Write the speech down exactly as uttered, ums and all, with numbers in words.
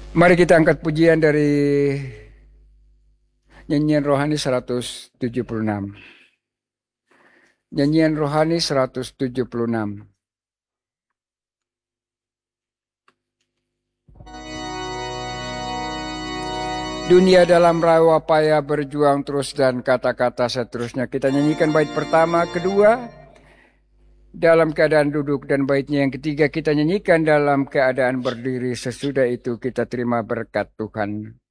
Mari kita angkat pujian dari nyanyian rohani seratus tujuh puluh enam. Nyanyian rohani seratus tujuh puluh enam. Dunia dalam rawa payah berjuang terus dan kata-kata seterusnya. Kita nyanyikan bait pertama, kedua dalam keadaan duduk, dan baitnya yang ketiga kita nyanyikan dalam keadaan berdiri. Sesudah itu kita terima berkat Tuhan.